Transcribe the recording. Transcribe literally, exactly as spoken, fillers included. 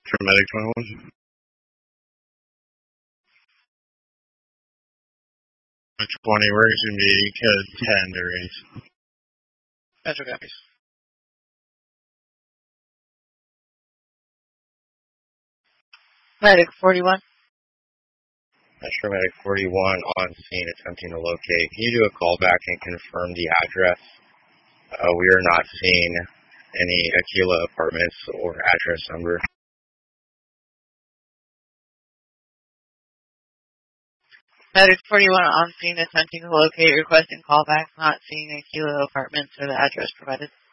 Paramedic twenty-one. twenty, we're going to be code ten to raise. Metro copies. Medic forty-one. Metro Medic forty-one on scene attempting to locate. Can you do a callback and confirm the address? Uh, we are not seeing any Aquila apartments or address number. Medic forty-one on scene attempting to locate, requesting callback, not seeing Aquila apartments or the address provided.